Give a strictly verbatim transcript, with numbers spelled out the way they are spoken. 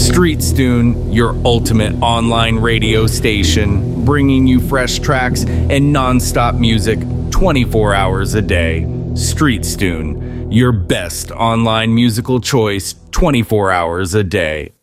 Streetstune, your ultimate online radio station, bringing you fresh tracks and non-stop music twenty-four hours a day. Streetstune, your best online musical choice twenty-four hours a day.